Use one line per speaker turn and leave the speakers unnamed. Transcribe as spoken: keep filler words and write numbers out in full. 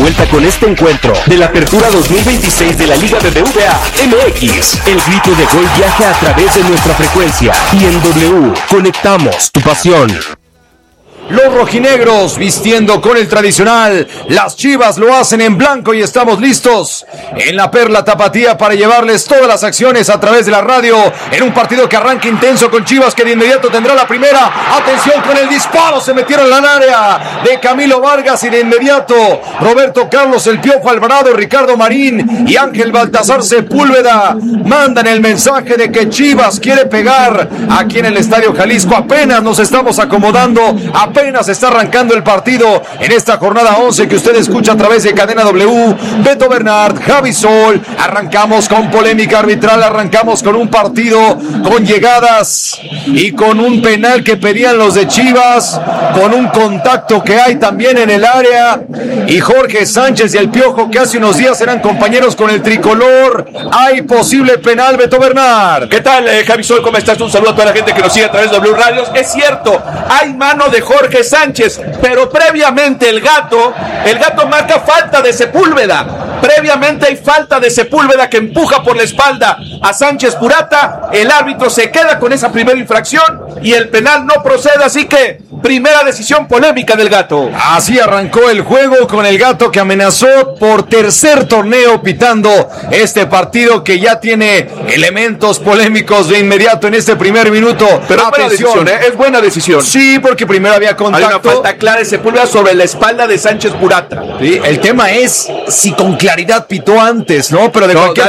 vuelta con este encuentro de la Apertura dos mil veintiséis de la Liga B B V A M X. El grito de gol viaja a través de nuestra frecuencia y en W conectamos tu pasión.
Los rojinegros vistiendo con el tradicional, las Chivas lo hacen en blanco y estamos listos en la Perla Tapatía para llevarles todas las acciones a través de la radio en un partido que arranca intenso con Chivas que de inmediato tendrá la primera. Atención con el disparo, se metieron en el área de Camilo Vargas y de inmediato Roberto Carlos El Piojo Alvarado, Ricardo Marín y Ángel Baltasar Sepúlveda mandan el mensaje de que Chivas quiere pegar aquí en el Estadio Jalisco. Apenas nos estamos acomodando, a Apenas está arrancando el partido en esta jornada once que usted escucha a través de Cadena W. Beto Bernard, Javi Sol. Arrancamos con polémica arbitral, arrancamos con un partido con llegadas y con un penal que pedían los de Chivas, con un contacto que hay también en el área. Y Jorge Sánchez y El Piojo, que hace unos días eran compañeros con el tricolor. Hay posible penal, Beto Bernard.
¿Qué tal, eh, Javi Sol? ¿Cómo estás? Un saludo a toda la gente que nos sigue a través de W Radios. Es cierto, hay mano de Jorge Jorge Sánchez, pero previamente el gato, el gato marca falta de Sepúlveda. Previamente hay falta de Sepúlveda que empuja por la espalda a Sánchez Purata. El árbitro se queda con esa primera infracción y el penal no procede, así que primera decisión polémica del gato.
Así arrancó el juego con el gato que amenazó por tercer torneo pitando este partido que ya tiene elementos polémicos de inmediato en este primer minuto.
Pero buena decisión, ¿eh? Es buena decisión.
Sí, porque primero había contacto.
Hay una falta clara de Sepúlveda sobre la espalda de Sánchez Purata.
Sí, el tema es si con claridad pitó antes, ¿no? Pero de
no,
cualquier